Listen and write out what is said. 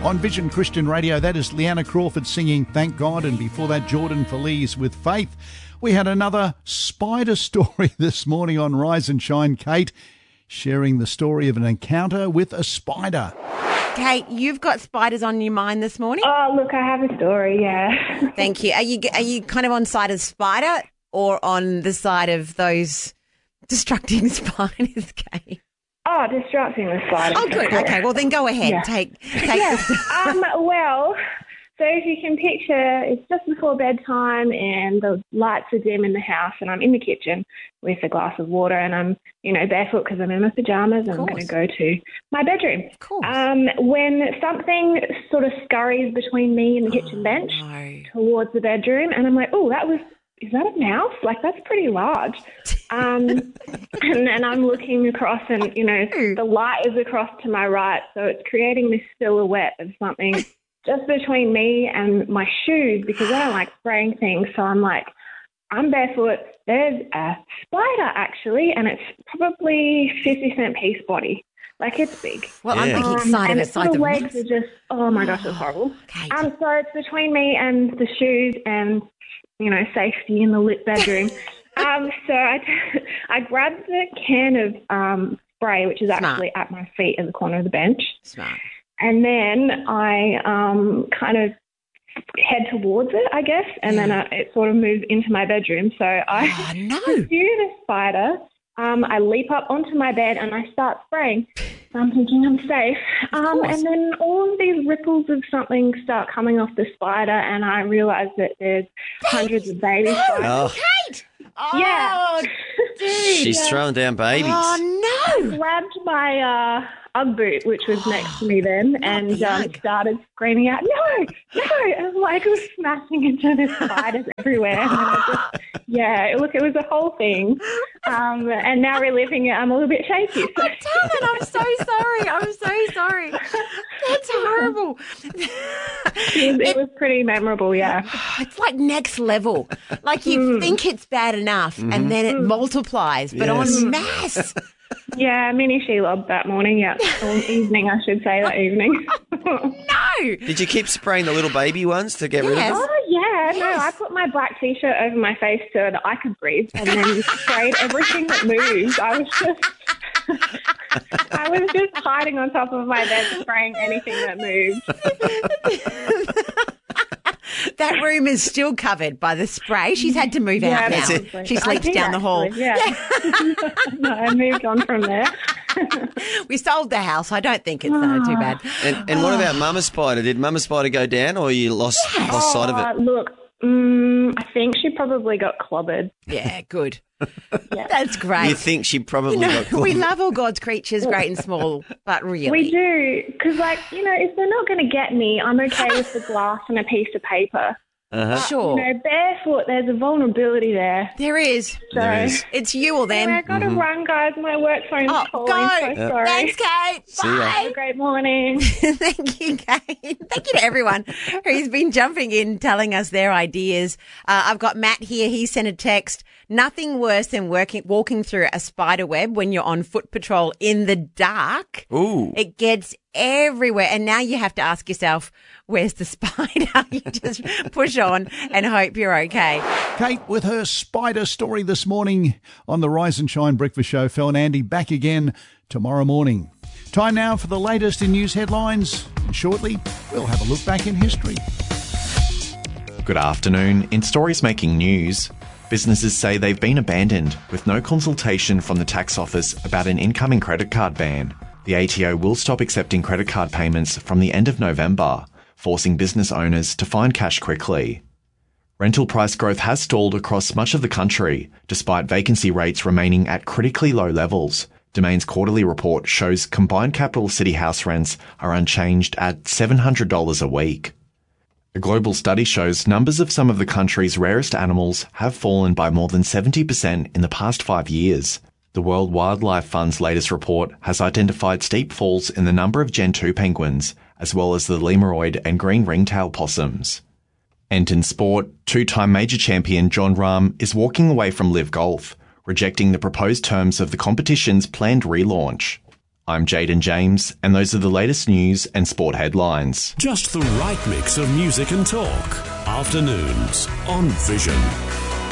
On Vision Christian Radio, that is Leanna Crawford singing Thank God, and before that, Jordan Feliz with Faith. We had another spider story this morning on Rise and Shine. Kate sharing the story of an encounter with a spider. Kate, you've got spiders on your mind this morning? Oh, look, I have a story, yeah. Thank you. Are you kind of on side of spider or on the side of those destructing spiders, Kate? Oh, distracting the spider. Oh, good. Okay, well, then go ahead. Yeah. Take Well, so if you can picture, it's just before bedtime and the lights are dim in the house and I'm in the kitchen with a glass of water and I'm, barefoot because I'm in my pajamas and I'm going to go to my bedroom. When something sort of scurries between me and the kitchen bench towards the bedroom and I'm like, is that a mouse? Like, that's pretty large. And then I'm looking across and, the light is across to my right. So it's creating this silhouette of something just between me and my shoes because I don't like spraying things. So I'm like, I'm barefoot. There's a spider, actually, and it's probably 50-cent piece body. Like, it's big. Well, I'm thinking side of it, side of the legs are just, oh, my gosh, it's horrible. Okay. So it's between me and the shoes and, safety in the lit bedroom. So I grabbed the can of spray, which is actually at my feet in the corner of the bench. Smart. And then I kind of head towards it, I guess, and then it sort of moves into my bedroom. So I pursue the spider. I leap up onto my bed and I start spraying. I'm thinking I'm safe. And then all of these ripples of something start coming off the spider and I realise that there's hundreds of baby spiders. Oh. Kate! Oh, yeah. Dude. She's throwing down babies. Oh, no. I grabbed my Ugg boot, which was next to me then, and started screaming out, no! And it was smashing into the spiders everywhere. And then it was a whole thing. And now reliving it, I'm a little bit shaky. So. Oh, damn it, I'm so sorry. That's horrible. It was pretty memorable, yeah. It's like next level. Like you think it's bad enough and then it multiplies, but en masse. Yeah, mini Shelob that morning, or evening, I should say, that evening. No! Did you keep spraying the little baby ones to get rid of them? Oh, yeah. No, I put my black T-shirt over my face so that I could breathe and then sprayed everything that moved. I was just hiding on top of my bed spraying anything that moved. That room is still covered by the spray. She's had to move out now. She sleeps down the hall. Yeah. No, I moved on from there. We sold the house. I don't think it's too bad. And what about Mama Spider? Did Mama Spider go down or you lost sight of it? Look, I think she probably got clobbered. Yeah, good. Yeah. That's great. You think she probably got clobbered? We love all God's creatures, great and small, but really. We do, because, if they're not going to get me, I'm okay with the glass and a piece of paper. Sure. Barefoot, there's a vulnerability there. There is. It's you or them. Anyway, I've got to run, guys. My work phone's calling. Go. So sorry. Thanks, Kate. See ya. Bye. Have a great morning. Thank you, Kate. Thank you to everyone who's been jumping in, telling us their ideas. I've got Matt here. He sent a text. Nothing worse than walking through a spider web when you're on foot patrol in the dark. Ooh. It gets everywhere. And now you have to ask yourself, where's the spider? You just push on and hope you're okay. Kate with her spider story this morning on the Rise and Shine Breakfast Show. Phil and Andy back again tomorrow morning. Time now for the latest in news headlines. And shortly, we'll have a look back in history. Good afternoon. In stories making news, businesses say they've been abandoned with no consultation from the tax office about an incoming credit card ban. The ATO will stop accepting credit card payments from the end of November, forcing business owners to find cash quickly. Rental price growth has stalled across much of the country, despite vacancy rates remaining at critically low levels. Domain's quarterly report shows combined capital city house rents are unchanged at $700 a week. A global study shows numbers of some of the country's rarest animals have fallen by more than 70% in the past 5 years. The World Wildlife Fund's latest report has identified steep falls in the number of Gen 2 penguins, as well as the lemuroid and green ringtail possums. And in sport, two-time major champion Jon Rahm is walking away from LIV Golf, rejecting the proposed terms of the competition's planned relaunch. I'm Jaden James, and those are the latest news and sport headlines. Just the right mix of music and talk. Afternoons on Vision.